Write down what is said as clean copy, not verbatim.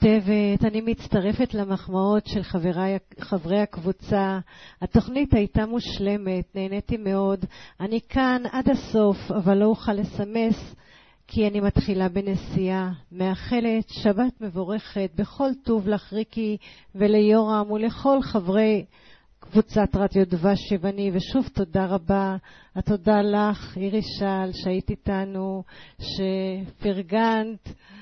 כותבת, אני מצטרפת למחמאות של חברי הקבוצה. התוכנית הייתה מושלמת, נהניתי מאוד. אני כאן עד הסוף, אבל לא אוכל לסמס, כי אני מתחילה בנסיעה. מאחלת שבת מבורכת, בכל טוב לך ריקי וליורם ולכל חברי קבוצת רדיו דבש יווני, ושוב תודה רבה. התודה לך, אירי של, שהיית איתנו, שפרגנת.